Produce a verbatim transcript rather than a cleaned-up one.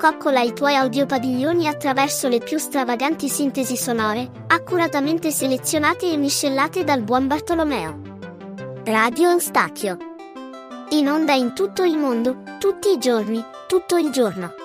coccola i tuoi audiopadiglioni attraverso le più stravaganti sintesi sonore, accuratamente selezionate e miscelate dal buon Bartolomeo. Radio Eustachio. In onda in tutto il mondo, tutti i giorni, tutto il giorno.